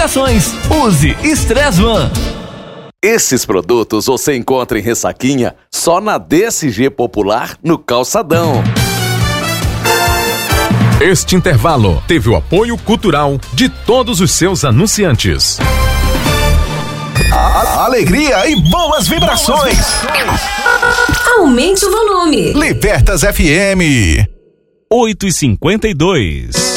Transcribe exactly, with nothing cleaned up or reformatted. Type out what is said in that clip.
complicações. Use Estressman. Esses produtos você encontra em Ressaquinha só na D S G Popular no Calçadão. Este intervalo teve o apoio cultural de todos os seus anunciantes. A alegria e boas vibrações. Aumente o volume. Libertas F M. oito e cinquenta e dois.